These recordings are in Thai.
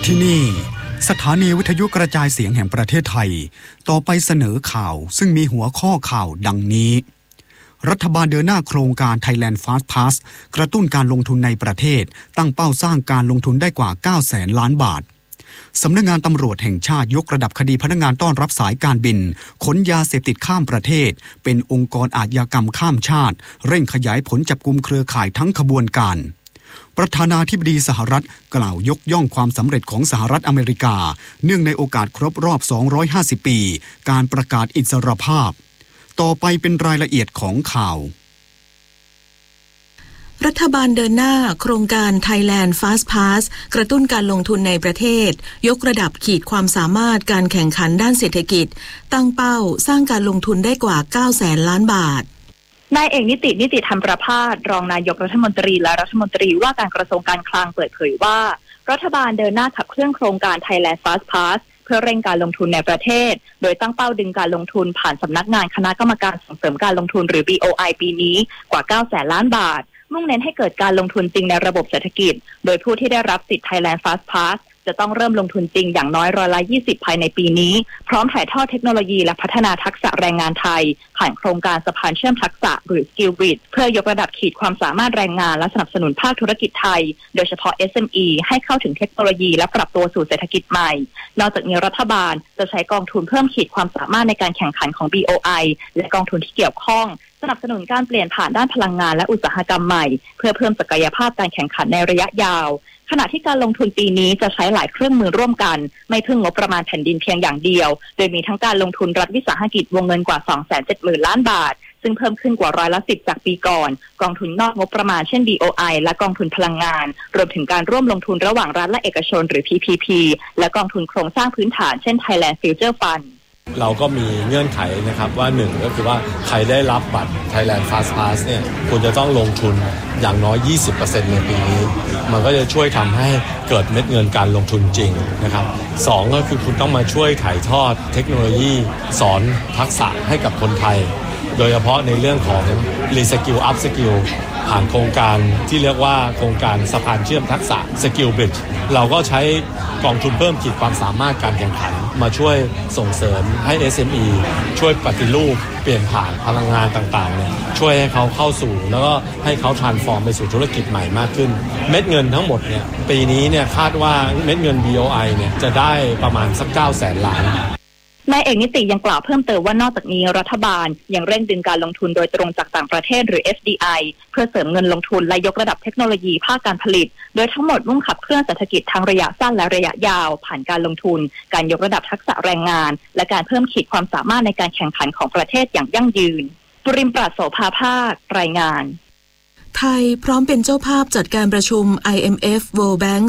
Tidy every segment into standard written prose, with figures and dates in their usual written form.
ที่นี่สถานีวิทยุกระจายเสียงแห่งประเทศไทยต่อไปเสนอข่าวซึ่งมีหัวข้อข่าวดังนี้รัฐบาลเดินหน้าโครงการ Thailand Fast Pass กระตุ้นการลงทุนในประเทศตั้งเป้าสร้างการลงทุนได้กว่า 900,000 ล้านบาทสำนักงานตำรวจแห่งชาติยกระดับคดีพนักงานต้อนรับสายการบินขนยาเสพติดข้ามประเทศเป็นองค์กรอาชญากรรมข้ามชาติเร่งขยายผลจับกุมเครือข่ายทั้งขบวนการประธานาธิบดีสหรัฐกล่าวยกย่องความสำเร็จของสหรัฐอเมริกาเนื่องในโอกาสครบรอบ250ปีการประกาศอิสรภาพต่อไปเป็นรายละเอียดของข่าวรัฐบาลเดินหน้าโครงการ Thailand Fast Pass กระตุ้นการลงทุนในประเทศยกระดับขีดความสามารถการแข่งขันด้านเศรษฐกิจตั้งเป้าสร้างการลงทุนได้กว่า 900,000 ล้านบาทนายเอกนิติธรรมประภาสรองนายกรัฐมนตรีและรัฐมนตรีว่าการกระทรวงการคลังเปิดเผยว่ารัฐบาลเดินหน้าขับเคลื่อนโครงการ Thailand Fast Pass เพื่อเร่งการลงทุนในประเทศโดยตั้งเป้าดึงการลงทุนผ่านสำนักงานคณะกรรมการส่งเสริมการลงทุนหรือ BOI ปีนี้กว่า 900,000 ล้านบาทมุ่งเน้นให้เกิดการลงทุนจริงในระบบเศรษฐกิจโดยผู้ที่ได้รับสิทธิ์ Thailand Fast Pass จะต้องเริ่มลงทุนจริงอย่างน้อย20%ภายในปีนี้พร้อมถ่ายทอดเทคโนโลยีและพัฒนาทักษะแรงงานไทยผ่านโครงการสะพานเชื่อมทักษะหรือ Skill Bridge เพื่อยกระดับขีดความสามารถแรงงานและสนับสนุนภาคธุรกิจไทยโดยเฉพาะ SME ให้เข้าถึงเทคโนโลยีและปรับตัวสู่เศรษฐกิจใหม่นอกจากนี้รัฐบาลจะใช้กองทุนเพิ่มขีดความสามารถในการแข่งขันของ BOI และกองทุนที่เกี่ยวข้องสนับสนุนการเปลี่ยนผ่านด้านพลังงานและอุตสาหกรรมใหม่เพื่อเพิ่มศักยภาพการแข่งขันในระยะยาวขณะที่การลงทุนปีนี้จะใช้หลายเครื่องมือร่วมกันไม่พึ่งงบประมาณแผ่นดินเพียงอย่างเดียวโดยมีทั้งการลงทุนรัฐวิสาหกิจวงเงินกว่า 270,000 ล้านบาทซึ่งเพิ่มขึ้นกว่า10%จากปีก่อนกองทุนนอกงบประมาณเช่น BOI และกองทุนพลังงานรวมถึงการร่วมลงทุนระหว่างรัฐและเอกชนหรือ PPP และกองทุนโครงสร้างพื้นฐานเช่น Thailand Future Fund เราก็มีเงื่อนไขนะครับว่า1ก็คือว่าใครได้รับบัตร Thailand Fast Pass เนี่ยคุณจะต้องลงทุนอย่างน้อย 20% ในปีนี้มันก็จะช่วยทำให้เกิดเม็ดเงินการลงทุนจริงนะครับ2ก็คือคุณต้องมาช่วยถ่ายทอดเทคโนโลยีสอนทักษะให้กับคนไทยโดยเฉพาะในเรื่องของ Reskill Up Skill ผ่านโครงการที่เรียกว่าโครงการสะพานเชื่อมทักษะ Skill Bridge เราก็ใช้กองทุนเพิ่มขีดความสามารถการแข่งขันมาช่วยส่งเสริมให้ SME ช่วยปฏิรูปเปลี่ยนผ่านพลังงานต่างๆเนี่ยช่วยให้เขาเข้าสู่แล้วก็ให้เขา transform ไปสู่ธุรกิจใหม่มากขึ้นเม็ดเงินทั้งหมดเนี่ยปีนี้เนี่ยคาดว่าเม็ดเงิน BOI เนี่ยจะได้ประมาณสัก 900,000 ล้านนายเอกนิติยังกล่าวเพิ่มเติมว่านอกจากนี้รัฐบาลยังเร่งดึงการลงทุนโดยตรงจากต่างประเทศหรือ FDI เพื่อเสริมเงินลงทุนและยกระดับเทคโนโลยีภาคการผลิตโดยทั้งหมดมุ่งขับเคลื่อนเศรษฐกิจทั้งระยะสั้นและระยะยาวผ่านการลงทุนการยกระดับทักษะแรงงานและการเพิ่มขีดความสามารถในการแข่งขันของประเทศอย่างยั่งยืนปุริมปราศโสภาภาครายงานไทยพร้อมเป็นเจ้าภาพจัดการประชุม IMF World Bank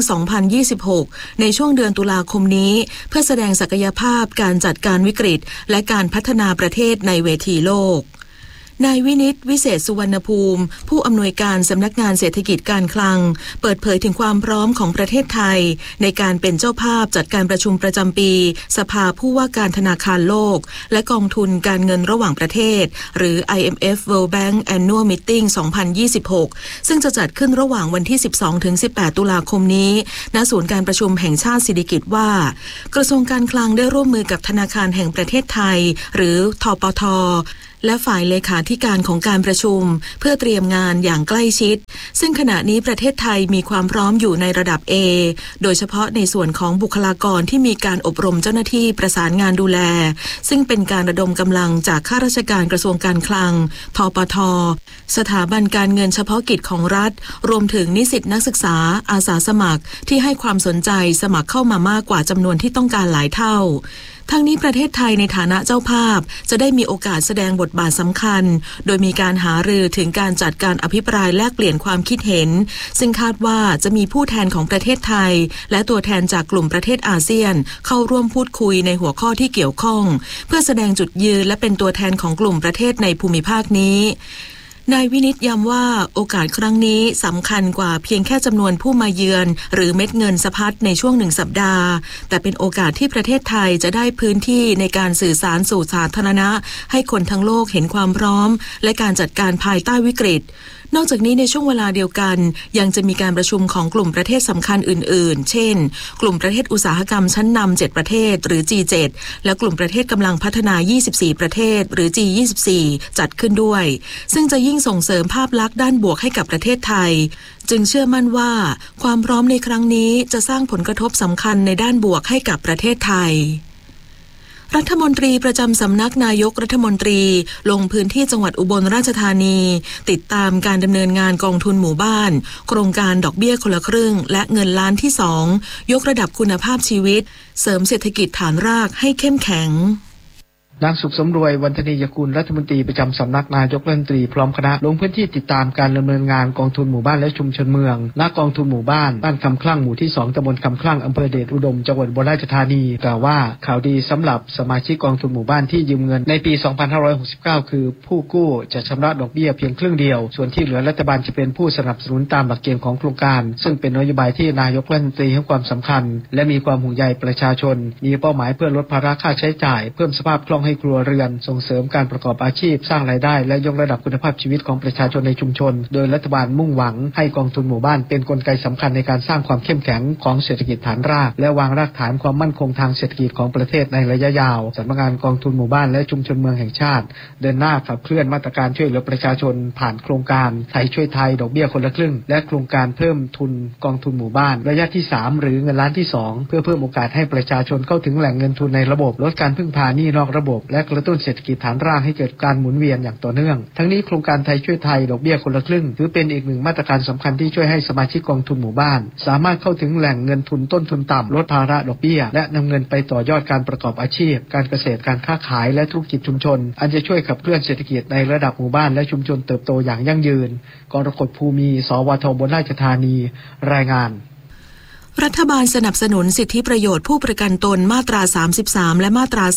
2026 ในช่วงเดือนตุลาคมนี้เพื่อแสดงศักยภาพการจัดการวิกฤตและการพัฒนาประเทศในเวทีโลกนายวินิตวิเศษสุวรรณภูมิผู้อำนวยการสำนักงานเศรษฐกิจการคลังเปิดเผยถึงความพร้อมของประเทศไทยในการเป็นเจ้าภาพจัดการประชุมประจำปีสภาผู้ว่าการธนาคารโลกและกองทุนการเงินระหว่างประเทศหรือ IMF World Bank Annual Meeting 2026 ซึ่งจะจัดขึ้นระหว่างวันที่ 12-18 ตุลาคมนี้ณศูนย์การประชุมแห่งชาติสิริกิติ์ว่ากระทรวงการคลังได้ร่วมมือกับธนาคารแห่งประเทศไทยหรือธปท.และฝ่ายเลขาธิการของการประชุมเพื่อเตรียมงานอย่างใกล้ชิดซึ่งขณะนี้ประเทศไทยมีความพร้อมอยู่ในระดับ A โดยเฉพาะในส่วนของบุคลากรที่มีการอบรมเจ้าหน้าที่ประสานงานดูแลซึ่งเป็นการระดมกำลังจากข้าราชการกระทรวงการคลังธปท.สถาบันการเงินเฉพาะกิจของรัฐรวมถึงนิสิตนักศึกษาอาสาสมัครที่ให้ความสนใจสมัครเข้ามามากกว่าจำนวนที่ต้องการหลายเท่าทั้งนี้ประเทศไทยในฐานะเจ้าภาพจะได้มีโอกาสแสดงบทบาทสำคัญโดยมีการหารือถึงการจัดการอภิปรายแลกเปลี่ยนความคิดเห็นซึ่งคาดว่าจะมีผู้แทนของประเทศไทยและตัวแทนจากกลุ่มประเทศอาเซียนเข้าร่วมพูดคุยในหัวข้อที่เกี่ยวข้องเพื่อแสดงจุดยืนและเป็นตัวแทนของกลุ่มประเทศในภูมิภาคนี้ นายวินิตย้ำว่าโอกาสครั้งนี้สำคัญกว่าเพียงแค่จำนวนผู้มาเยือนหรือเม็ดเงินสะพัดในช่วง1 สัปดาห์แต่เป็นโอกาสที่ประเทศไทยจะได้พื้นที่ในการสื่อสารสู่สาธารณะให้คนทั้งโลกเห็นความพร้อมและการจัดการภายใต้วิกฤตนอกจากนี้ในช่วงเวลาเดียวกันยังจะมีการประชุมของกลุ่มประเทศสำคัญอื่นๆเช่นกลุ่มประเทศอุตสาหกรรมชั้นนำ7ประเทศหรือ G7 และกลุ่มประเทศกำลังพัฒนา24ประเทศหรือ G24 จัดขึ้นด้วยซึ่งจะยิ่งส่งเสริมภาพลักษณ์ด้านบวกให้กับประเทศไทยจึงเชื่อมั่นว่าความพร้อมในครั้งนี้จะสร้างผลกระทบสำคัญในด้านบวกให้กับประเทศไทยรัฐมนตรีประจำสำนักนายกรัฐมนตรีลงพื้นที่จังหวัดอุบลราชธานีติดตามการดำเนินงานกองทุนหมู่บ้านโครงการดอกเบี้ยคนละครึ่งและเงินล้านที่2ยกระดับคุณภาพชีวิตเสริมเศรษฐกิจฐานรากให้เข้มแข็งนางสุขสำรวยวันธนียกุลรัฐมนตรีประจำสำนักนายกรัฐมนตรีพร้อมคณะลงพื้นที่ติดตามการดำเนินงานกองทุนหมู่บ้านและชุมชนเมืองณกองทุนหมู่บ้านบ้านคำคลั่งหมู่ที่2ตำบลคำคลั่งอำเภอเดชอุดมจังหวัดอุบลราชธานีกล่าวว่าข่าวดีสำหรับสมาชิกกองทุนหมู่บ้านที่ยืมเงินในปี 2569 คือผู้กู้จะชำระดอกเบี้ยเพียงครึ่งเดียวส่วนที่เหลือรัฐบาลจะเป็นผู้สนับสนุนตามหลักเกณฑ์ของโครงการซึ่งเป็นนโยบายที่นายกรัฐมนตรีให้ความสำคัญและมีความห่วงใยประชาชนมีเป้าหมายเพื่อลดภาระค่าใช้จ่ายเพิ่มสภาพคล่องให้ครัวเรือนส่งเสริมการประกอบอาชีพสร้างรายได้และยกระดับคุณภาพชีวิตของประชาชนในชุมชนโดยรัฐบาลมุ่งหวังให้กองทุนหมู่บ้านเป็นกลไกสำคัญในการสร้างความเข้มแข็งของเศรษฐกิจฐานรากและวางรากฐานความมั่นคงทางเศรษฐกิจของประเทศในระยะยาวสำนักงานกองทุนหมู่บ้านและชุมชนเมืองแห่งชาติเดินหน้าขับเคลื่อนมาตรการช่วยเหลือประชาชนผ่านโครงการไทยช่วยไทยดอกเบี้ยคนละครึ่งและโครงการเพิ่มทุนกองทุนหมู่บ้านระยะที่3หรือเงินล้านที่2เพื่อเพิ่มโอกาสให้ประชาชนเข้าถึงแหล่งเงินทุนในระบบลดการพึ่งพาหนี้นอกระบบและกระตุ้นเศรษฐกิจฐานรากให้เกิดการหมุนเวียนอย่างต่อเนื่องทั้งนี้โครงการไทยช่วยไทยดอกเบี้ยคนละครึ่งถือเป็นอีกหนึ่งมาตรการสำคัญที่ช่วยให้สมาชิกกองทุนหมู่บ้านสามารถเข้าถึงแหล่งเงินทุนต้นทุนต่ำลดภาระดอกเบี้ยและนำเงินไปต่อยอดการประกอบอาชีพการเกษตรการค้าขายและธุรกิจชุมชนอันจะช่วยขับเคลื่อนเศรษฐกิจในระดับหมู่บ้านและชุมชนเติบโตอย่างยั่งยืนกรกฎภูมิสวท.อุบลราชธานีรายงานรัฐบาลสนับสนุนสิทธิประโยชน์ผู้ประกันตนมาตรา33และมาตรา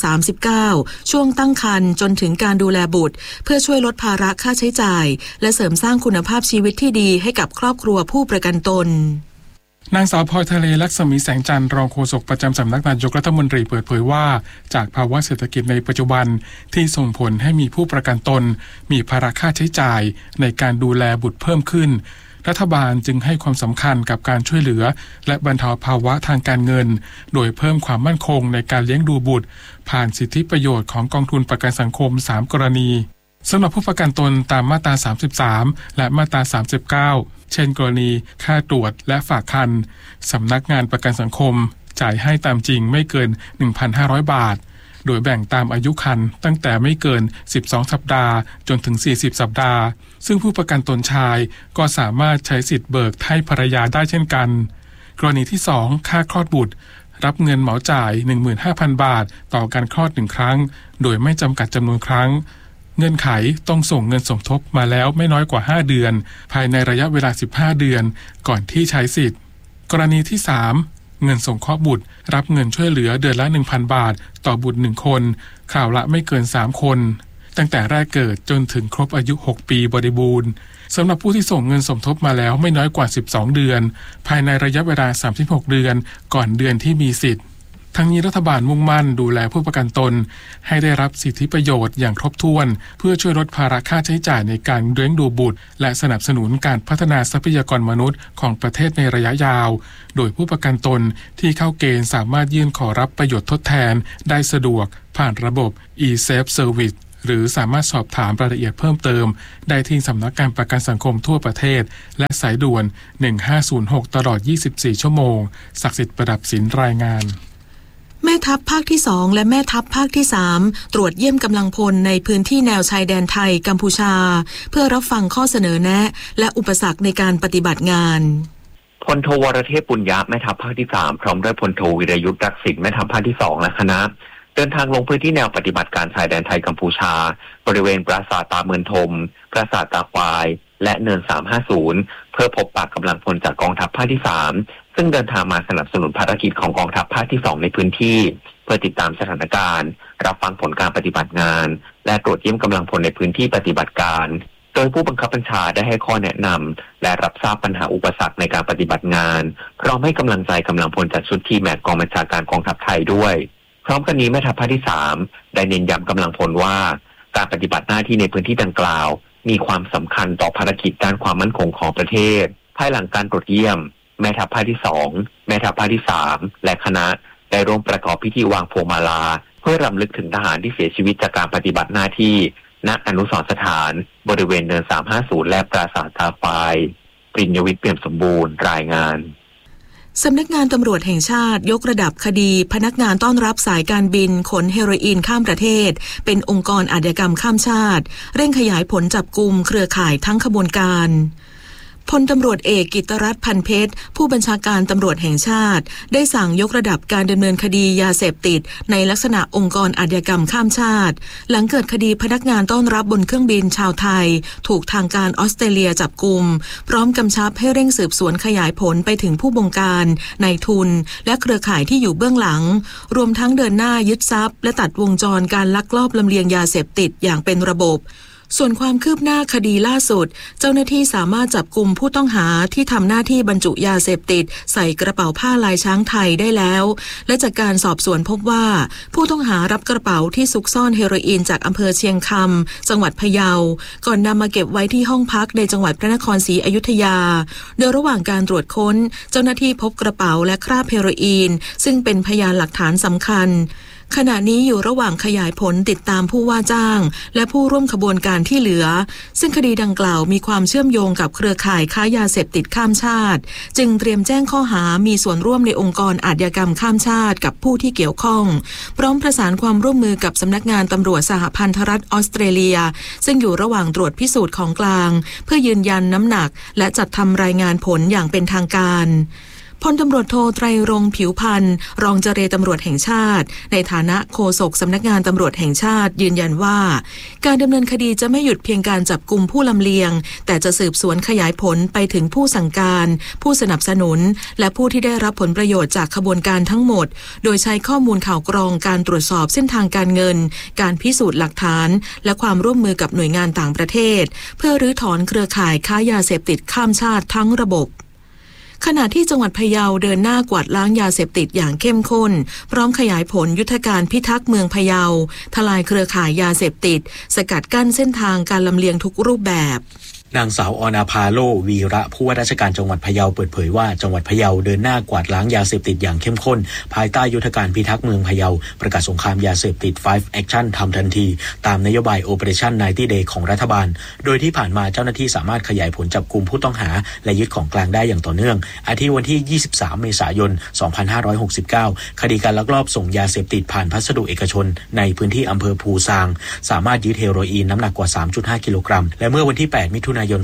39ช่วงตั้งครรภ์จนถึงการดูแลบุตรเพื่อช่วยลดภาระค่าใช้จ่ายและเสริมสร้างคุณภาพชีวิตที่ดีให้กับครอบครัวผู้ประกันตนนางสาวพลอยทะเลลักษมีแสงจันทร์รองโฆษกประจำสำนักนายกรัฐมนตรีเปิดเผยว่าจากภาวะเศรษฐกิจในปัจจุบันที่ส่งผลให้มีผู้ประกันตนมีภาระค่าใช้จ่ายในการดูแลบุตรเพิ่มขึ้นรัฐบาลจึงให้ความสำคัญกับการช่วยเหลือและบรรเทาภาวะทางการเงินโดยเพิ่มความมั่นคงในการเลี้ยงดูบุตรผ่านสิทธิประโยชน์ของกองทุนประกันสังคม3กรณีสำหรับผู้ประกันตนตามมาตรา33และมาตรา39เช่นกรณีค่าตรวจและฝากครรภ์สำนักงานประกันสังคมจ่ายให้ตามจริงไม่เกิน 1,500 บาทโดยแบ่งตามอายุครรภ์ตั้งแต่ไม่เกิน12สัปดาห์จนถึง40สัปดาห์ซึ่งผู้ประกันตนชายก็สามารถใช้สิทธิ์เบิกให้ภรรยาได้เช่นกันกรณีที่2ค่าคลอดบุตรรับเงินเหมาจ่าย 15,000 บาทต่อการคลอด1ครั้งโดยไม่จำกัดจำนวนครั้งเงื่อนไขต้องส่งเงินสมทบมาแล้วไม่น้อยกว่า5เดือนภายในระยะเวลา15เดือนก่อนที่ใช้สิทธิ์กรณีที่3เงินสงเคราะห์บุตรรับเงินช่วยเหลือเดือนละ 1,000 บาทต่อบุตร1คนคราวละไม่เกิน3คนตั้งแต่แรกเกิดจนถึงครบอายุ6ปีบริบูรณ์สำหรับผู้ที่ส่งเงินสมทบมาแล้วไม่น้อยกว่า12เดือนภายในระยะเวลา36เดือนก่อนเดือนที่มีสิทธิ์ทั้งนี้รัฐบาลมุ่งมั่นดูแลผู้ประกันตนให้ได้รับสิทธิประโยชน์อย่างครบถ้วนเพื่อช่วยลดภาระค่าใช้จ่ายในการเลี้ยงดูบุตรและสนับสนุนการพัฒนาทรัพยากรมนุษย์ของประเทศในระยะยาวโดยผู้ประกันตนที่เข้าเกณฑ์สามารถยื่นขอรับประโยชน์ทดแทนได้สะดวกผ่านระบบ e-Safe Service หรือสามารถสอบถามรายละเอียดเพิ่มเติมได้ที่สำนักงานประกันสังคมทั่วประเทศและสายด่วน1506ตลอด24ชั่วโมงศักดิ์สิทธิ์ประดับศิลป์รายงานแม่ทัพภาคที่2และแม่ทัพภาคที่3ตรวจเยี่ยมกำลังพลในพื้นที่แนวชายแดนไทยกัมพูชาเพื่อรับฟังข้อเสนอแนะและอุปสรรคในการปฏิบัติงานพลโทวรเทพปุญญะแม่ทัพภาคที่3พร้อมด้วยพลโทวิรยุทธ์รักษิณแม่ทัพภาคที่2และคณะเดินทางลงพื้นที่แนวปฏิบัติการชายแดนไทยกัมพูชาบริเวณปราสาทตาเมือนทมปราสาทตาควายและเนิน350เพื่อพบปะกำลังพลจากกองทัพภาคที่3ซึ่งเดินทางมาสนับสนุนภารกิจของกองทัพภาคที่2ในพื้นที่เพื่อติดตามสถานการณ์รับฟังผลการปฏิบัติงานและตรวจเยี่ยมกำลังพลในพื้นที่ปฏิบัติการโดยผู้บังคับบัญชาได้ให้ข้อแนะนำและรับทราบปัญหาอุปสรรคในการปฏิบัติงานพร้อมให้กำลังใจกำลังพลจากชุดทีแมทกองบัญชาการกองทัพไทยด้วยพร้อมกันนี้แม่ทัพภาคที่3ได้เน้นย้ำกำลังพลว่าการปฏิบัติหน้าที่ในพื้นที่ดังกล่าวมีความสำคัญต่อภารกิจด้านความมั่นคงของประเทศภายหลังการตรวจเยี่ยมแม่ทัพภาคที่2แม่ทัพภาคที่3และคณะได้ร่วมประกอบพิธีวางพวงมาลาเพื่อรำลึกถึงทหารที่เสียชีวิตจากการปฏิบัติหน้าที่ณอนุสรณ์สถานบริเวณเนิน350และปราสาทตาไฟปริญญวิทย์เปี่ยมสมบูรณ์รายงานสำนักงานตำรวจแห่งชาติยกระดับคดีพนักงานต้อนรับสายการบินขนเฮโรอีนข้ามประเทศเป็นองค์กรอาชญากรรมข้ามชาติเร่งขยายผลจับกุมเครือข่ายทั้งขบวนการพลตำรวจเอกกิตติรัตน์พันเพชรผู้บัญชาการตำรวจแห่งชาติได้สั่งยกระดับการดำเนินคดียาเสพติดในลักษณะองค์กรอาชญากรรมข้ามชาติหลังเกิดคดีพนักงานต้อนรับบนเครื่องบินชาวไทยถูกทางการออสเตรเลียจับกุมพร้อมกำชับให้เร่งสืบสวนขยายผลไปถึงผู้บงการนายทุนและเครือข่ายที่อยู่เบื้องหลังรวมทั้งเดินหน้ายึดทรัพย์และตัดวงจรการลักลอบลำเลียงยาเสพติดอย่างเป็นระบบส่วนความคืบหน้าคดีล่าสุดเจ้าหน้าที่สามารถจับกุมผู้ต้องหาที่ทำหน้าที่บรรจุยาเสพติดใส่กระเป๋าผ้าลายช้างไทยได้แล้วและจากการสอบสวนพบว่าผู้ต้องหารับกระเป๋าที่ซุกซ่อนเฮโรอีนจากอำเภอเชียงคำจังหวัดพะเยาก่อนนำมาเก็บไว้ที่ห้องพักในจังหวัดพระนครศรีอยุธยาโดยระหว่างการตรวจค้นเจ้าหน้าที่พบกระเป๋าและคราบเฮโรอีนซึ่งเป็นพยานหลักฐานสำคัญขณะนี้อยู่ระหว่างขยายผลติดตามผู้ว่าจ้างและผู้ร่วมขบวนการที่เหลือซึ่งคดีดังกล่าวมีความเชื่อมโยงกับเครือข่ายค้ายาเสพติดข้ามชาติจึงเตรียมแจ้งข้อหามีส่วนร่วมในองค์กรอาชญากรรมข้ามชาติกับผู้ที่เกี่ยวข้องพร้อมประสานความร่วมมือกับสำนักงานตำรวจสหพันธรัฐออสเตรเลียซึ่งอยู่ระหว่างตรวจพิสูจน์ของกลางเพื่อยืนยันน้ำหนักและจัดทำรายงานผลอย่างเป็นทางการพลตำรวจโทไตรรงค์ผิวพันธ์รองเจรตำรวจแห่งชาติในฐานะโฆษกสำนักงานตำรวจแห่งชาติยืนยันว่าการดำเนินคดีจะไม่หยุดเพียงการจับกุมผู้ลำเลียงแต่จะสืบสวนขยายผลไปถึงผู้สั่งการผู้สนับสนุนและผู้ที่ได้รับผลประโยชน์จากขบวนการทั้งหมดโดยใช้ข้อมูลข่าวกรองการตรวจสอบเส้นทางการเงินการพิสูจน์หลักฐานและความร่วมมือกับหน่วยงานต่างประเทศเพื่อรื้อถอนเครือข่ายค้ายาเสพติดข้ามชาติทั้งระบบขณะที่จังหวัดพะเยาเดินหน้ากวาดล้างยาเสพติดอย่างเข้มข้นพร้อมขยายผลยุทธการพิทักษ์เมืองพะเยาทลายเครือข่ายยาเสพติดสกัดกั้นเส้นทางการลำเลียงทุกรูปแบบนางสาวอนาภาโลวีระผู้ว่าราชการจังหวัดพะเยาเปิดเผยว่าจังหวัดพะเยาเดินหน้ากวาดล้างยาเสพติดอย่างเข้มข้นภายใต้ยุทธการพิทักษ์เมืองพะเยาประกาศสงครามยาเสพติด5 Action ทำทันทีตามนโยบาย Operation 90 Day ของรัฐบาลโดยที่ผ่านมาเจ้าหน้าที่สามารถขยายผลจับกุมผู้ต้องหาและยึดของกลางได้อย่างต่อเนื่องอาทิวันที่23เมษายน2569คดีการลักลอบส่งยาเสพติดผ่านพัสดุเอกชนในพื้นที่อำเภอภูซางสามารถยึดเฮโรอีนน้ำหนักกว่า 3.5 กิโลกรัมและเมื่อวันที่8มิถุนายน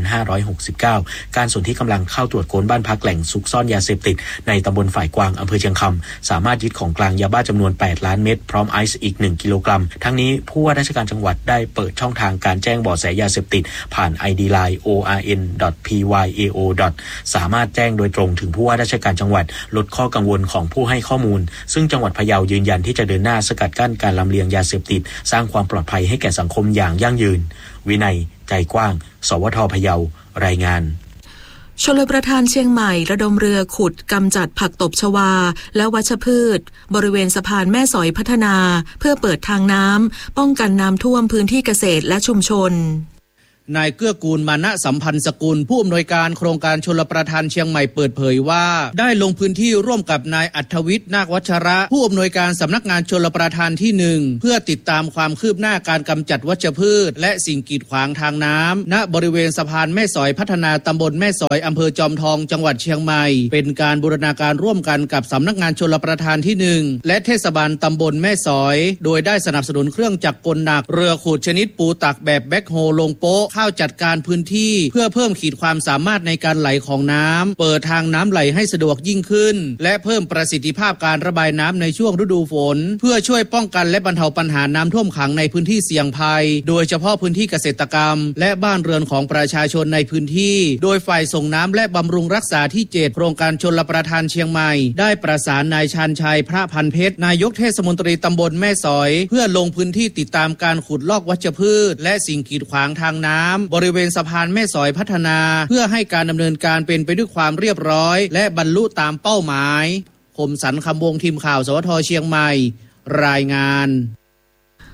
2569การสนที่กำลังเข้าตรวจค้นบ้านพักแหล่งซุกซ่อนยาเสพติดในตำบลฝ่ายกวางอำเภอเชียงคำสามารถยึดของกลางยาบ้าจำนวน8ล้านเม็ดพร้อมไอซ์อีก1กิโลกรัมทั้งนี้ผู้ว่าราชการจังหวัดได้เปิดช่องทางการแจ้งเบาะแสยาเสพติดผ่าน ID Line orn.pyao. สามารถแจ้งโดยตรงถึงผู้ว่าราชการจังหวัดลดข้อกังวลของผู้ให้ข้อมูลซึ่งจังหวัดพะเยายืนยันที่จะเดินหน้าสกัดกั้นการลำเลียงยาเสพติดสร้างความปลอดภัยให้แก่สังคมอย่างยั่งยืนวินัยใจกว้างสวท.พะเยารายงานชลประทานเชียงใหม่ระดมเรือขุดกำจัดผักตบชวาและวัชพืชบริเวณสะพานแม่สอยพัฒนาเพื่อเปิดทางน้ำป้องกันน้ำท่วมพื้นที่เกษตรและชุมชนนายเกื้อกูลมานะสัมพันธ์สกุลผู้อำนวยการโครงการชลประทานเชียงใหม่เปิดเผยว่าได้ลงพื้นที่ร่วมกับนายอัธวิทย์นาควัชระผู้อำนวยการสำนักงานชลประทานที่1เพื่อติดตามความคืบหน้าการกำจัดวัชพืชและสิ่งกีดขวางทางน้ำณบริเวณสะพานแม่สอยพัฒนาตำบลแม่สอยอำเภอจอมทองจังหวัดเชียงใหม่เป็นการบูรณาการร่วมกันกับสำนักงานชลประทานที่1และเทศบาลตำบลแม่สอยโดยได้สนับสนุนเครื่องจักรกลหนักเรือขุดชนิดปูตักแบบแบ็คโฮลงโป๊ะเข้าจัดการพื้นที่เพื่อเพิ่มขีดความสามารถในการไหลของน้ำเปิดทางน้ำไหลให้สะดวกยิ่งขึ้นและเพิ่มประสิทธิภาพการระบายน้ำในช่วงฤดูฝนเพื่อช่วยป้องกันและบรรเทาปัญหาน้ำท่วมขังในพื้นที่เสี่ยงภัยโดยเฉพาะพื้นที่เกษตรกรรมและบ้านเรือนของประชาชนในพื้นที่โดยฝ่ายส่งน้ำและบำรุงรักษาที่7โครงการชลประทานเชียงใหม่ได้ประสานนายชาญชัยพระพันเพชรนายกเทศมนตรีตำบลแม่สอยเพื่อลงพื้นที่ติดตามการขุดลอกวัชพืชและสิ่งกีดขวางทางน้ำบริเวณสะพานแม่สอยพัฒนาเพื่อให้การดำเนินการเป็นไปด้วยความเรียบร้อยและบรรลุตามเป้าหมายคมสันต์คำวงทีมข่าวสวท.เชียงใหม่รายงาน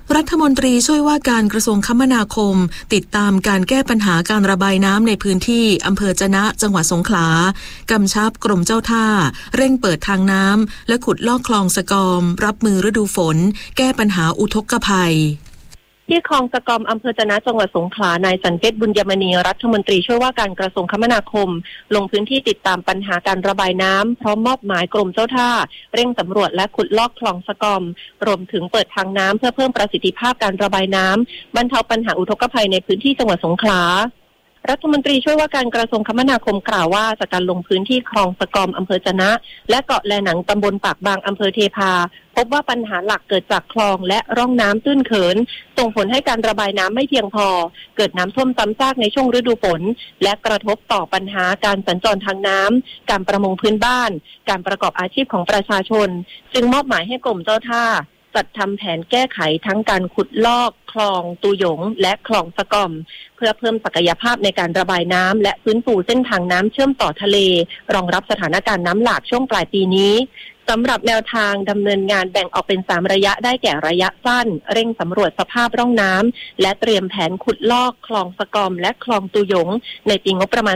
รัฐมนตรีช่วยว่าการกระทรวงคมนาคมติดตามการแก้ปัญหาการระบายน้ำในพื้นที่อำเภอจะนะจังหวัดสงขลากำชับกรมเจ้าท่าเร่งเปิดทางน้ำและขุดลอกคลองสะกอมรับมือฤดูฝนแก้ปัญหาอุทกภัยที่คลองสะกอมอำเภอจะนะจังหวัดสงขลานายสันเพชรบุญยมณีรัฐมนตรีช่วยว่าการกระทรวงคมนาคมลงพื้นที่ติดตามปัญหาการระบายน้ำพร้อมมอบหมายกรมเจ้าท่าเร่งสำรวจและขุดลอกคลองสะกอมรวมถึงเปิดทางน้ำเพื่อเพิ่มประสิทธิภาพการระบายน้ำบรรเทาปัญหาอุทกภัยในพื้นที่จังหวัดสงขลารัฐมนตรีช่วยว่าการกระทรวงคมนาคมกล่าวว่าจากการลงพื้นที่คลองสะกอมอำเภอจะนะและเกาะแลหนังตำบลปากบางอำเภอเทพาพบว่าปัญหาหลักเกิดจากคลองและร่องน้ำตื้นเขินส่งผลให้การระบายน้ำไม่เพียงพอเกิดน้ำท่วมซ้ำซากในช่วงฤดูฝนและกระทบต่อปัญหาการสัญจรทางน้ำการประมงพื้นบ้านการประกอบอาชีพของประชาชนจึงมอบหมายให้กรมเจ้าท่าจัดทำแผนแก้ไขทั้งการขุดลอกคลองตูหยงและคลองสะกอมเพื่อเพิ่มศักยภาพในการระบายน้ำและฟื้นฟูเส้นทางน้ำเชื่อมต่อทะเลรองรับสถานการณ์น้ำหลากช่วงปลายปีนี้สำหรับแนวทางดำเนินงานแบ่งออกเป็น3ระยะได้แก่ระยะสั้นเร่งสำรวจสภาพร่องน้ำและเตรียมแผนขุดลอกคลองสะกอมและคลองตูหยงในปีงบประมาณ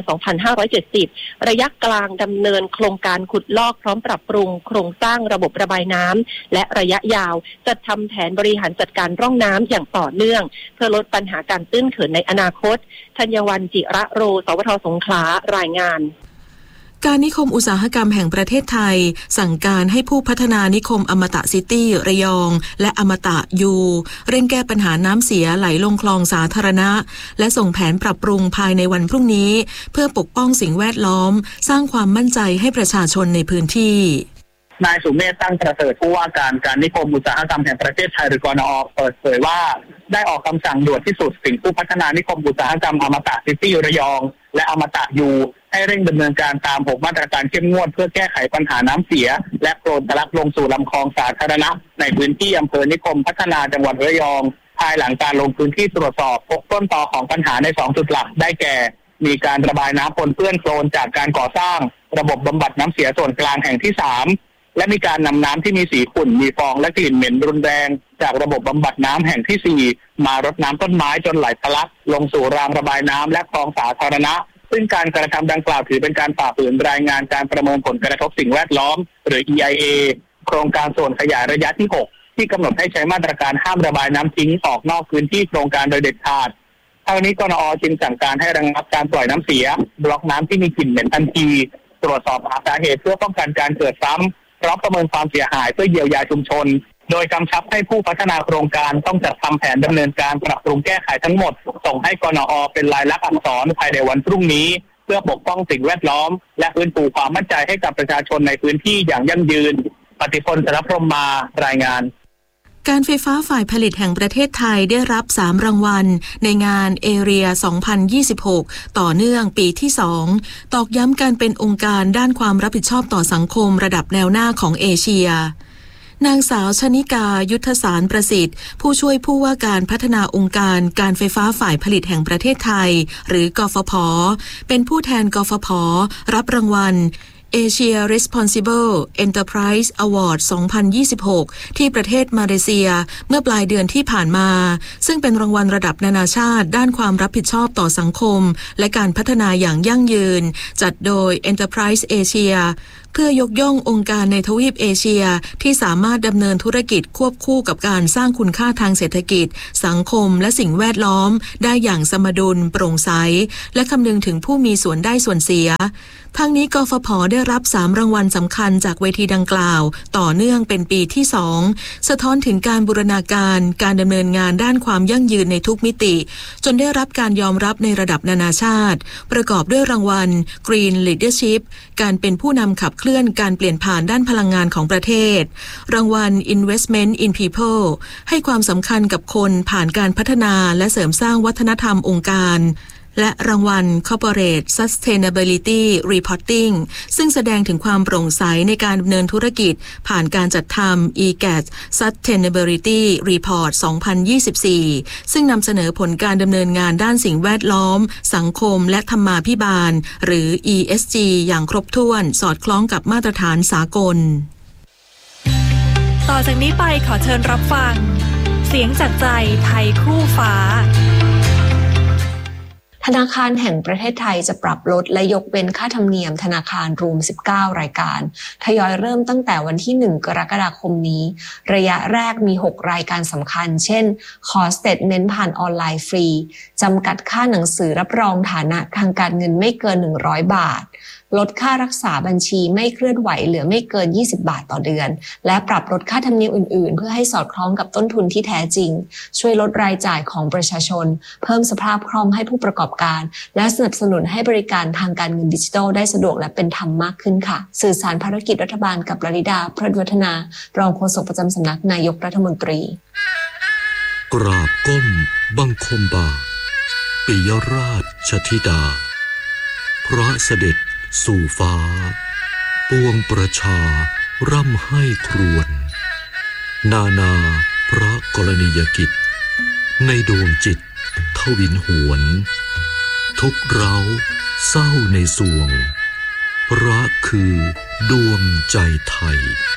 2570 ระยะกลางดำเนินโครงการขุดลอกพร้อมปรับปรุงโครงสร้างระบบระบายน้ำและระยะยาวจัดทำแผนบริหารจัดการร่องน้ำอย่างต่อเนื่องเพื่อลดปัญหาการตื้นเขินในอนาคตธัญวรรณ จิระโร สวท.สงขลารายงานการนิคมอุตสาหกรรมแห่งประเทศไทยสั่งการให้ผู้พัฒนานิคมอมตะซิตี้ระยองและอมตะยูเร่งแก้ปัญหาน้ำเสียไหลลงคลองสาธารณะและส่งแผนปรับปรุงภายในวันพรุ่งนี้เพื่อปกป้องสิ่งแวดล้อมสร้างความมั่นใจให้ประชาชนในพื้นที่นายสุเมธตั้งประเสริฐผู้ว่าการนิคมอุตสาหกรรมแห่งประเทศไทยหรือกนอ.เปิดเผยว่าได้ออกคำสั่งด่วนที่สุดถึงผู้พัฒนานิคมอุตสาหกรรมอมตะซิตี้ระยองและอมตะยูให้เร่งดำเนินการตาม6มาตรการเข้มงวดเพื่อแก้ไขปัญหาน้ำเสียและโคลนทะลักลงสู่ลำคลองสาธารณะในพื้นที่อำเภอนิคมพัฒนาจังหวัดระยองภายหลังการลงพื้นที่ตรวจสอบพบต้นตอของปัญหาใน2จุดหลักได้แก่มีการระบายน้ำปนเปื้อนโคลนจากการก่อสร้างระบบบำบัดน้ำเสียส่วนกลางแห่งที่3และมีการนำน้ำที่มีสีขุ่นมีฟองและกลิ่นเหม็นรุนแรงจากระบบบำบัดน้ำแห่งที่4มารดน้ำต้นไม้จนไหลทะลักลงสู่รางระบายน้ำและคลองสาธารณะซึ่งการกระทำดังกล่าวถือเป็นการฝ่าฝืนรายงานการประเมินผลกระทบสิ่งแวดล้อมหรือ EIA โครงการส่วนขยายระยะที่6ที่กำหนดให้ใช้มาตรการห้ามระบายน้ำทิ้งออกนอกพื้นที่โครงการโดยเด็ดขาดทางนี้กนอ.จึงสั่งการให้ระงับการปล่อยน้ำเสียบล็อกน้ำที่มีกลิ่นเหม็นทันทีตรวจสอบหาสาเหตุเพื่อป้องกันการเกิดซ้ำพร้อมประเมินความเสียหายเพื่อเยียวยาชุมชนโดยกำชับให้ผู้พัฒนาโครงการต้องจัดทำแผนดำเนินการปรับปรุงแก้ไขทั้งหมดส่งให้กนอ.เป็นลายลักษณ์อักษรภายในวันพรุ่งนี้เพื่อปกป้องสิ่งแวดล้อมและฟื้นฟูความมั่นใจให้กับประชาชนในพื้นที่อย่างยั่งยืนปฏิพล สรพรหมารายงานการไฟฟ้าฝ่ายผลิตแห่งประเทศไทยได้รับ3รางวัลในงานเอเรีย 2026 ต่อเนื่องปีที่2ตอกย้ำการเป็นองค์การด้านความรับผิดชอบต่อสังคมระดับแนวหน้าของเอเชียนางสาวชนิกายุทธสารประสิทธิ์ผู้ช่วยผู้ว่าการพัฒนาองค์การการไฟฟ้าฝ่ายผลิตแห่งประเทศไทยหรือกฟผ.เป็นผู้แทนกฟผ.รับรางวัลAsia Responsible Enterprise Award 2026 ที่ประเทศมาเลเซียเมื่อปลายเดือนที่ผ่านมาซึ่งเป็นรางวัลระดับนานาชาติด้านความรับผิดชอบต่อสังคมและการพัฒนาอย่างยั่งยืนจัดโดย Enterprise Asia เพื่อยกย่ององค์การในทวีปเอเชียที่สามารถดำเนินธุรกิจควบคู่กับการสร้างคุณค่าทางเศรษฐกิจสังคมและสิ่งแวดล้อมได้อย่างสมดุลโปร่งใสและคำนึงถึงผู้มีส่วนได้ส่วนเสียทั้งนี้กฟผ.ได้รับ3รางวัลสำคัญจากเวทีดังกล่าวต่อเนื่องเป็นปีที่2สะท้อนถึงการบูรณาการการดำเนินงานด้านความยั่งยืนในทุกมิติจนได้รับการยอมรับในระดับนานาชาติประกอบด้วยรางวัล Green Leadership การเป็นผู้นำขับเคลื่อนการเปลี่ยนผ่านด้านพลังงานของประเทศรางวัล Investment in People ให้ความสำคัญกับคนผ่านการพัฒนาและเสริมสร้างวัฒนธรรมองค์การและรางวัล Corporate Sustainability Reporting ซึ่งแสดงถึงความโปร่งใสในการดำเนินธุรกิจผ่านการจัดทำ EGAT Sustainability Report 2024 ซึ่งนำเสนอผลการดำเนินงานด้านสิ่งแวดล้อมสังคมและธรรมาภิบาลหรือ ESG อย่างครบถ้วนสอดคล้องกับมาตรฐานสากลต่อจากนี้ไปขอเชิญรับฟังเสียงจากใจไทยคู่ฟ้าธนาคารแห่งประเทศไทยจะปรับลดและยกเว้นค่าธรรมเนียมธนาคารรวม19รายการทยอยเริ่มตั้งแต่วันที่1กรกฎาคมนี้ระยะแรกมี6รายการสำคัญเช่นขอสเตทเมนต์ผ่านออนไลน์ฟรีจำกัดค่าหนังสือรับรองฐานะทางการเงินไม่เกิน100บาทลดค่ารักษาบัญชีไม่เคลื่อนไหวเหลือไม่เกิน20บาทต่อเดือนและปรับลดค่าธรรมเนียมอื่นๆเพื่อให้สอดคล้องกับต้นทุนที่แท้จริงช่วยลดรายจ่ายของประชาชนเพิ่มสภาพคล่องให้ผู้ประกอบการและสนับสนุนให้บริการทางการเงินดิจิทัลได้สะดวกและเป็นธรรมมากขึ้นค่ะสื่อสารภารกิจรัฐบาลกับลลิดาพฤวัฒนารองโฆษกประจำสำนักนายกรัฐมนตรีกราบก้มบังคมบาทปิยราชธิดาพระเสด็จสู่ฟ้าปวงประชาร่ำให้ครวญนานาพระกรณียกิจในดวงจิตทวินหวนทุกเร้าเศร้าในสวงรักคือดวงใจไทย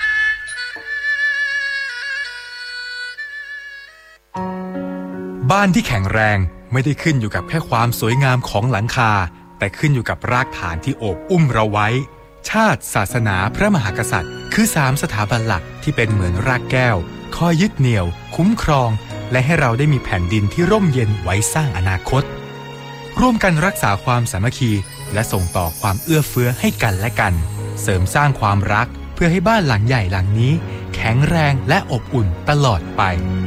บ้านที่แข็งแรงไม่ได้ขึ้นอยู่กับแค่ความสวยงามของหลังคาแต่ขึ้นอยู่กับรากฐานที่โอบอุ้มเราไว้ชาติศาสนาพระมหากษัตริย์คือ3สถาบันหลักที่เป็นเหมือนรากแก้วคอยยึดเหนี่ยวคุ้มครองและให้เราได้มีแผ่นดินที่ร่มเย็นไว้สร้างอนาคตร่วมกันรักษาความสามัคคีและส่งต่อความเอื้อเฟื้อให้กันและกันเสริมสร้างความรักเพื่อให้บ้านหลังใหญ่หลังนี้แข็งแรงและอบอุ่นตลอดไป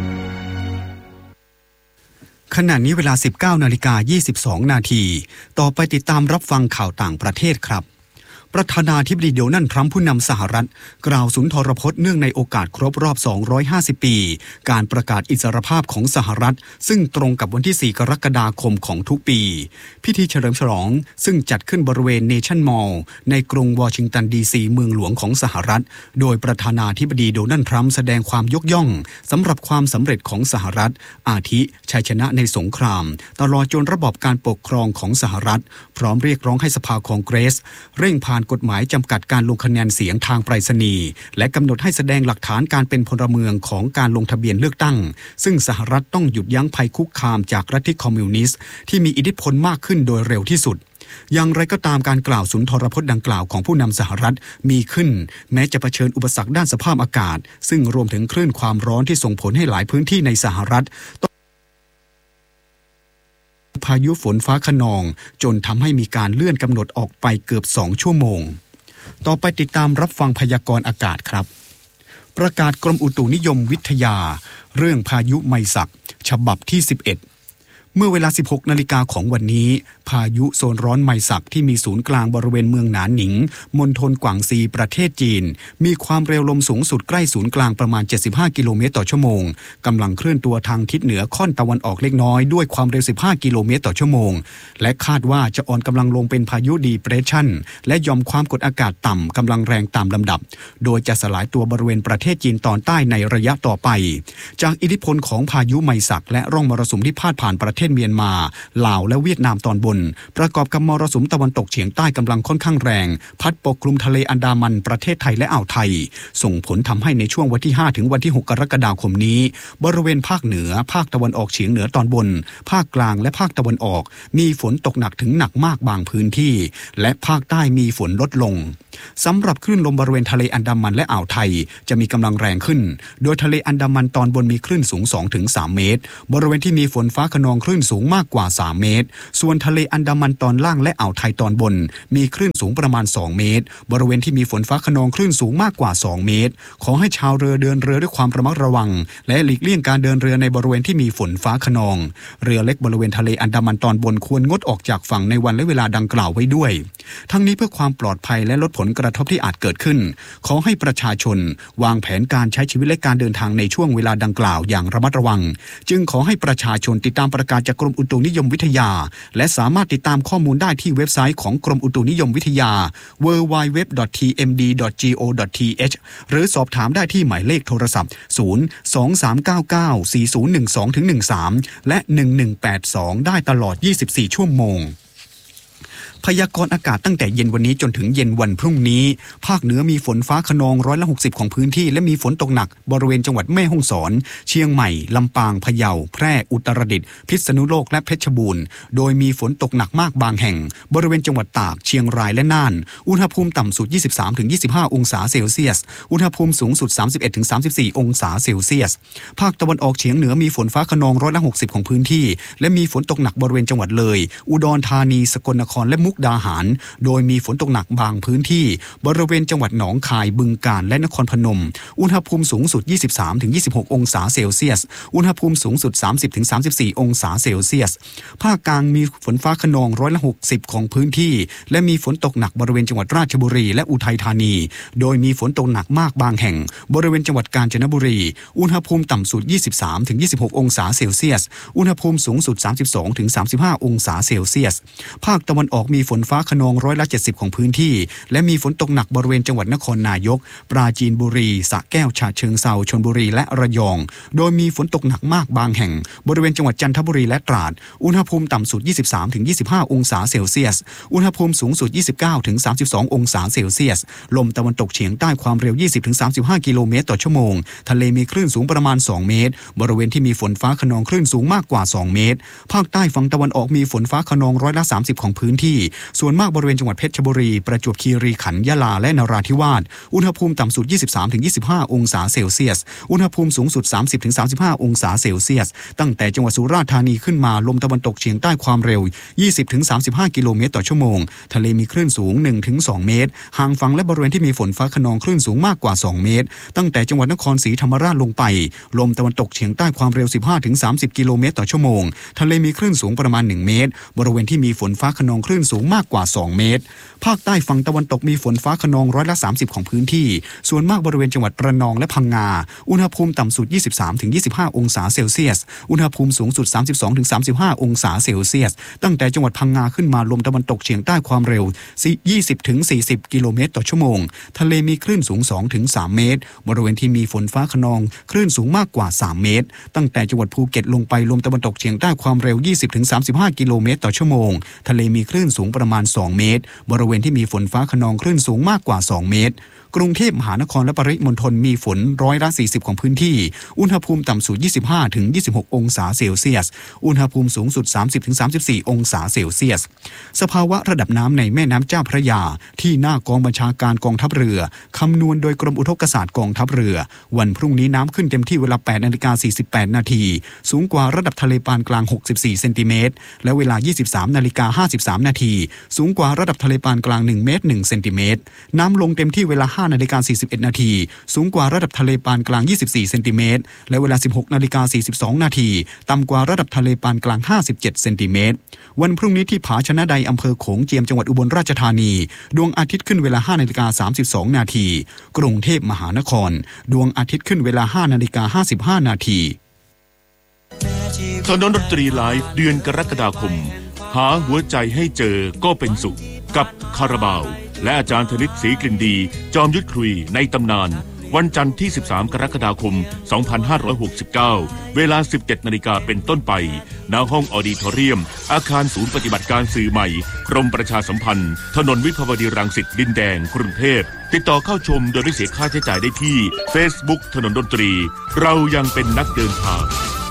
ขณะนี้เวลา 19:22 นาทีต่อไปติดตามรับฟังข่าวต่างประเทศครับประธานาธิบดีโดนัลด์ทรัมป์ผู้นำสหรัฐกล่าวสุนทรพจน์เนื่องในโอกาสครบรอบ250ปีการประกาศอิสรภาพของสหรัฐซึ่งตรงกับวันที่4กรกฎาคมของทุกปีพิธีเฉลิมฉลองซึ่งจัดขึ้นบริเวณเนชั่นมอลล์ในกรุงวอชิงตันดีซีเมืองหลวงของสหรัฐโดยประธานาธิบดีโดนัลด์ทรัมป์แสดงความยกย่องสำหรับความสำเร็จของสหรัฐอาทิชัยชนะในสงครามตลอดจนระบอบการปกครองของสหรัฐพร้อมเรียกร้องให้สภาคองเกรสเร่งผ่านกฎหมายจำกัดการลงคะแนนเสียงทางไปรษณีย์และกำหนดให้แสดงหลักฐานการเป็นพลเมืองของการลงทะเบียนเลือกตั้งซึ่งสหรัฐต้องหยุดยั้งภัยคุกคามจากลัทธิคอมมิวนิสต์ที่มีอิทธิพลมากขึ้นโดยเร็วที่สุดอย่างไรก็ตามการกล่าวสุนทรพจน์ดังกล่าวของผู้นำสหรัฐมีขึ้นแม้จะเผชิญอุปสรรคด้านสภาพอากาศซึ่งรวมถึงคลื่นความร้อนที่ส่งผลให้หลายพื้นที่ในสหรัฐพายุฝนฟ้าคะนองจนทำให้มีการเลื่อนกำหนดออกไปเกือบ2ชั่วโมงต่อไปติดตามรับฟังพยากรณ์อากาศครับประกาศกรมอุตุนิยมวิทยาเรื่องพายุไมศักฉบับที่11เมื่อเวลา 16 นาฬิกาของวันนี้พายุโซนร้อนไมศักที่มีศูนย์กลางบริเวณเมืองหนานหนิงมณฑลกวางซีประเทศจีนมีความเร็วลมสูงสุดใกล้ศูนย์กลางประมาณ75กิโลเมตรต่อชั่วโมงกำลังเคลื่อนตัวทางทิศเหนือค่อนตะวันออกเล็กน้อยด้วยความเร็ว15กิโลเมตรต่อชั่วโมงและคาดว่าจะอ่อนกำลังลงเป็นพายุดีเพรสชั่นและหย่อมความกดอากาศต่ำกำลังแรงตามลำดับโดยจะสลายตัวบริเวณประเทศจีนตอนใต้ในระยะต่อไปจากอิทธิพลของพายุไมศักและร่องมรสุมที่พาดผ่านประเทศเมียนมาลาวและเวียดนามตอนบนประกอบกับมรสุมตะวันตกเฉียงใต้กำลังค่อนข้างแรงพัดปกคลุมทะเลอันดามันประเทศไทยและอ่าวไทยส่งผลทำให้ในช่วงวันที่5ถึงวันที่6กรกฎาคมนี้บริเวณภาคเหนือภาคตะวันออกเฉียงเหนือตอนบนภาคกลางและภาคตะวันออกมีฝนตกหนักถึงหนักมากบางพื้นที่และภาคใต้มีฝนลดลงสำหรับคลื่นลมบริเวณทะเลอันดามันและอ่าวไทยจะมีกำลังแรงขึ้นโดยทะเลอันดามันตอนบนมีคลื่นสูง 2-3 เมตรบริเวณที่มีฝนฟ้าคะนองคลื่นสูงมากกว่า3 เมตรส่วนทะเลอันดามันตอนล่างและอ่าวไทยตอนบนมีคลื่นสูงประมาณ2 เมตรบริเวณที่มีฝนฟ้าคะนองคลื่นสูงมากกว่า2 เมตรขอให้ชาวเรือเดินเรือด้วยความระมัดระวังและหลีกเลี่ยงการเดินเรือในบริเวณที่มีฝนฟ้าคะนองเรือเล็กบริเวณทะเลอันดามันตอนบนควรงดออกจากฝั่งในวันและเวลาดังกล่าวไว้ด้วยทั้งนี้เพื่อความปลอดภัยและลดผลกระทบที่อาจเกิดขึ้นขอให้ประชาชนวางแผนการใช้ชีวิตและการเดินทางในช่วงเวลาดังกล่าวอย่างระมัดระวังจึงขอให้ประชาชนติดตามประกาศจากกรมอุตุนิยมวิทยาและสามารถติดตามข้อมูลได้ที่เว็บไซต์ของกรมอุตุนิยมวิทยา www.tmd.go.th หรือสอบถามได้ที่หมายเลขโทรศัพท์ 023994012-13 และ 1182 ได้ตลอด 24 ชั่วโมงพยากรณ์อากาศตั้งแต่เย็นวันนี้จนถึงเย็นวันพรุ่งนี้ภาคเหนือมีฝนฟ้าคะนอง60%ของพื้นที่และมีฝนตกหนักบริเวณจังหวัดแม่ฮ่องสอนเชียงใหม่ลำปางพะเยาแพร่อุตรดิตถ์พิษณุโลกและเพชรบูรณ์โดยมีฝนตกหนักมากบางแห่งบริเวณจังหวัดตากเชียงรายและน่านอุณหภูมิต่ำสุด 23-25 องศาเซลเซียสอุณหภูมิสูงสุด 31-34 องศาเซลเซียสภาคตะวันออกเฉียงเหนือมีฝนฟ้าคะนอง60%ของพื้นที่และมีฝนตกหนักบริเวณจังหวัดเลยอุดรธานีสกลนครและมุกดาหารโดยมีฝนตกหนักบางพื้นที่บริเวณจังหวัดหนองคายบึงกาฬและนครพนมอุณหภูมิสูงสุด 23-26 องศาเซลเซียสอุณหภูมิสูงสุด 30-34 องศาเซลเซียสภาคกลางมีฝนฟ้าคะนอง60%ของพื้นที่และมีฝนตกหนักบริเวณจังหวัดราชบุรีและอุทัยธานีโดยมีฝนตกหนักมากบางแห่งบริเวณจังหวัดกาญจนบุรีอุณหภูมิต่ำสุด 23-26 องศาเซลเซียสอุณหภูมิสูงสุด 32-35 องศาเซลเซียสภาคตะวันออกมีฝนฟ้าคะนอง70%ของพื้นที่และมีฝนตกหนักบริเวณจังหวัดนครนายกปราจีนบุรีสระแก้วฉะเชิงเทราชลบุรีและระยองโดยมีฝนตกหนักมากบางแห่งบริเวณจังหวัดจันทบุรีและตราดอุณหภูมิต่ำสุด 23-25 องศาเซลเซียสอุณหภูมิสูงสุด 29-32 องศาเซลเซียสลมตะวันตกเฉียงใต้ความเร็ว 20-35 กิโลเมตรต่อชั่วโมงทะเลมีคลื่นสูงประมาณ2เมตรบริเวณที่มีฝนฟ้าคะนองคลื่นสูงมากกว่า2เมตรภาคใต้ฝั่งตะวันออกมีฝนฟ้าคะนอง30%ของพื้นที่ส่วนมากบริเวณจังหวัดเพชรบุรีประจวบคีรีขันธ์ยะลาและนราธิวาสอุณหภูมิต่ำสุด 23-25 องศาเซลเซียสอุณหภูมิสูงสุด 30-35 องศาเซลเซียสตั้งแต่จังหวัดสุราษฎร์ธานีขึ้นมาลมตะวันตกเฉียงใต้ความเร็ว 20-35 กิโลเมตรต่อชั่วโมงทะเลมีคลื่นสูง 1-2 เมตรห่างฝั่งและบริเวณที่มีฝนฟ้าคะนองคลื่นสูงมากกว่า2เมตรตั้งแต่จังหวัดนครศรีธรรมราชลงไปลมตะวันตกเฉียงใต้ความเร็ว 15-30 กิโลเมตรต่อชั่วโมงทะเลมีคลื่นสูงประมาณ1เมตรบริเวณที่มีฝนฟ้าคะนองคลื่นสูงมากกว่า2เมตรภาคใต้ฝั่งตะวันตกมีฝนฟ้าคะนอง30%ของพื้นที่ส่วนมากบริเวณจังหวัดระนองและพังงาอุณหภูมิต่ำสุด 23-25 องศาเซลเซียสอุณหภูมิสูงสุด 32-35 องศาเซลเซียสตั้งแต่จังหวัดพังงาขึ้นมาลมตะวันตกเฉียงใต้ความเร็ว 20-40 กิโลเมตรต่อชั่วโมงทะเลมีคลื่นสูง 2-3 เมตรบริเวณที่มีฝนฟ้าคะนองคลื่นสูงมากกว่า3เมตรตั้งแต่จังหวัดภูเก็ตลงไปลมตะวันตกเฉียงใต้ความเร็ว 20-35 กิโลเมตรต่อชั่วโมงทะเลมีคลื่นสูงประมาณ2เมตรบริเวณที่มีฝนฟ้าคะนองคลื่นสูงมากกว่า2เมตรกรุงเทพมหานครและปริมณฑลมีฝน40%ของพื้นที่อุณหภูมิต่ำสุด 25-26 องศาเซลเซียสอุณหภูมิสูงสุด 30-34 องศาเซลเซียสสภาวะระดับน้ำในแม่น้ำเจ้าพระยาที่หน้ากองบัญชาการกองทัพเรือคำนวณโดยกรมอุทกศาสตร์กองทัพเรือวันพรุ่งนี้น้ำขึ้นเต็มที่เวลา 8:48 นาทีสูงกว่าระดับทะเลปานกลาง64เซนติเมตรและเวลา 23:53 นาทีสูงกว่าระดับทะเลปานกลาง1เมตร1เซนติเมตรน้ำลงเต็มที่เวลา 5:41 นาทีสูงกว่าระดับทะเลปานกลาง24เซนติเมตรและเวลา 16:42 นาทีต่ำกว่าระดับทะเลปานกลาง57เซนติเมตรวันพรุ่งนี้ที่ผาชนะใดอำเภอโขงเจียมจังหวัดอุบลราชธานีดวงอาทิตย์ขึ้นเวลา 5:32 นาทีกรุงเทพมหานครดวงอาทิตย์ขึ้นเวลา 5:55 นาทีถนนดนตรีไลฟ์เดือนกรกฎาคมหาหัวใจให้เจอก็เป็นสุขกับคาราบาวและอาจารย์ธนิตศรีกลิ่นดีจอมยุทธคุยในตำนานวันจันทร์ที่13กรกฎาคม2569เวลา 17 นาฬิกาเป็นต้นไปณห้องออดิทอเรียมอาคารศูนย์ปฏิบัติการสื่อใหม่กรมประชาสัมพันธ์ถนนวิภาวดีรังสิตดินแดงกรุงเทพติดต่อเข้าชมโดยไม่เสียค่าใช้จ่ายได้ที่ Facebook ถนนดนตรีเรายังเป็นนักเดินทาง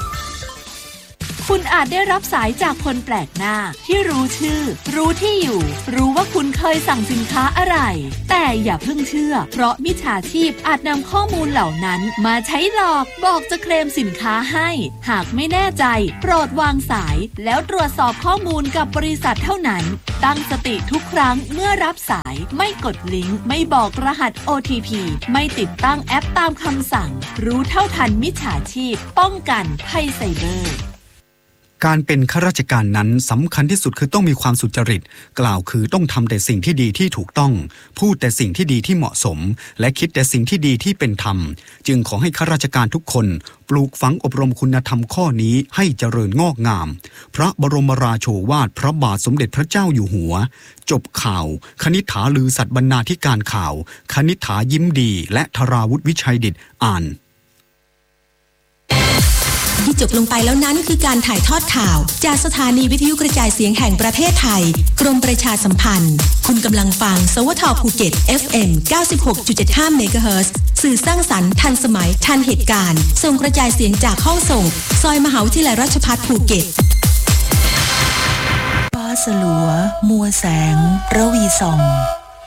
คุณอาจได้รับสายจากคนแปลกหน้าที่รู้ชื่อรู้ที่อยู่รู้ว่าคุณเคยสั่งสินค้าอะไรแต่อย่าเพิ่งเชื่อเพราะมิจฉาชีพอาจนำข้อมูลเหล่านั้นมาใช้หลอกบอกจะเคลมสินค้าให้หากไม่แน่ใจโปรดวางสายแล้วตรวจสอบข้อมูลกับบริษัทเท่านั้นตั้งสติทุกครั้งเมื่อรับสายไม่กดลิงก์ไม่บอกรหัส OTP ไม่ติดตั้งแอปตามคำสั่งรู้เท่าทันมิจฉาชีพป้องกันภัยไซเบอร์การเป็นข้าราชการนั้นสำคัญที่สุดคือต้องมีความสุจริตกล่าวคือต้องทำแต่สิ่งที่ดีที่ถูกต้องพูดแต่สิ่งที่ดีที่เหมาะสมและคิดแต่สิ่งที่ดีที่เป็นธรรมจึงขอให้ข้าราชการทุกคนปลูกฝังอบรมคุณธรรมข้อนี้ให้เจริญงอกงามพระบรมราโชวาทพระบาทสมเด็จพระเจ้าอยู่หัวจบข่าวคณิษฐาลือสัตย์บรรณาธิการข่าวคณิษฐายิ้มดีและธราวุฒิวิชัยดิษฐ์อ่านที่จบลงไปแล้วนั้นคือการถ่ายทอดข่าวจากสถานีวิทยุกระจายเสียงแห่งประเทศไทยกรมประชาสัมพันธ์คุณกำลังฟังสวท.ภูเก็ต FM 96.75 เมกะเฮิรตซ์สื่อสร้างสรรค์ทันสมัยทันเหตุการณ์ส่งกระจายเสียงจากห้องส่งซอยมหาวิทยาลัยราชภัฏภูเก็ตฟ้าสลัวมัวแสงระวีส่อง